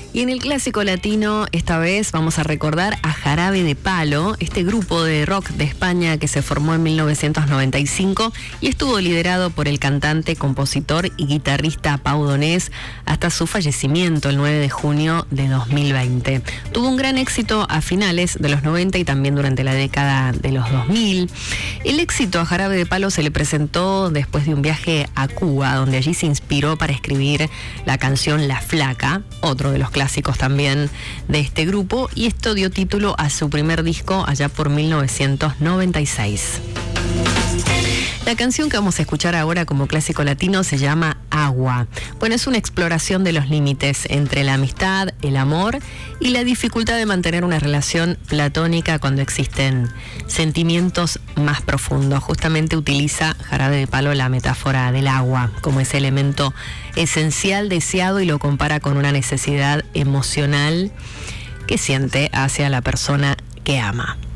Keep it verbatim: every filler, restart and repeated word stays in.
Y en el clásico latino, esta vez vamos a recordar a Jarabe de Palo, este grupo de rock de España que se formó en mil novecientos noventa y cinco y estuvo liderado por el cantante, compositor y guitarrista Pau Donés hasta su fallecimiento el nueve de junio de dos mil veinte. Tuvo un gran éxito a finales de los noventa y también durante la década de los dos mil. El éxito a Jarabe de Palo se le presentó después de un viaje a Cuba, donde allí se inspiró para escribir la canción La Flaca, otro de los clásicos también de este grupo, y esto dio título a su primer disco allá por mil novecientos noventa y seis. La canción que vamos a escuchar ahora como clásico latino se llama Agua. Bueno, es una exploración de los límites entre la amistad, el amor y la dificultad de mantener una relación platónica cuando existen sentimientos más profundos. Justamente utiliza Jarabe de Palo la metáfora del agua como ese elemento esencial, deseado, y lo compara con una necesidad emocional que siente hacia la persona que ama.